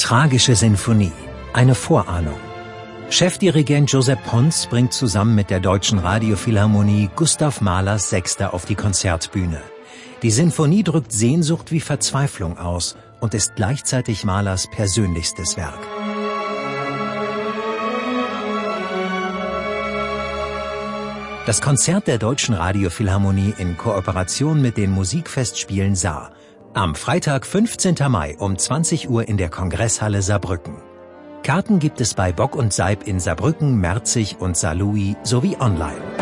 Tragische Sinfonie, eine Vorahnung. Chefdirigent Joseph Pons bringt zusammen mit der Deutschen Radiophilharmonie Gustav Mahlers Sechster auf die Konzertbühne. Die Sinfonie drückt Sehnsucht wie Verzweiflung aus und ist gleichzeitig Mahlers persönlichstes Werk. Das Konzert der Deutschen Radiophilharmonie in Kooperation mit den Musikfestspielen Saar. Am Freitag, 15. Mai um 20 Uhr in der Kongresshalle Saarbrücken. Karten gibt es bei Bock und Seib in Saarbrücken, Merzig und Saarlouis sowie online.